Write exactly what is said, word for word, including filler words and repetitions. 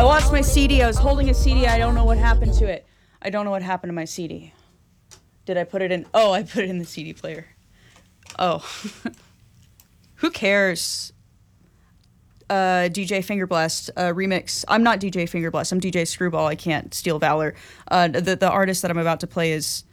I lost my C D. I was holding a C D. I don't know what happened to it. I don't know what happened to my C D. Did I put it in? Oh, I put it in the C D player. Oh. Who cares? Uh, D J Fingerblast uh, remix. I'm not D J Fingerblast. I'm D J Screwball. I can't steal Valor. Uh, the the artist that I'm about to play is